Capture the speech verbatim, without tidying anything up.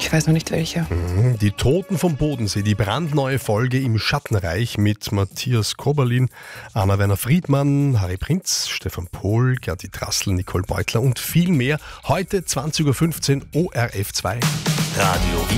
Ich weiß noch nicht welche. Die Toten vom Bodensee, die brandneue Folge im Schattenreich mit Matthias Koberlin, Anna-Werner Friedmann, Harry Prinz, Stefan Pohl, Gerti Drassl, Nicole Beutler und viel mehr. Heute zwanzig Uhr fünfzehn O R F zwei. Radio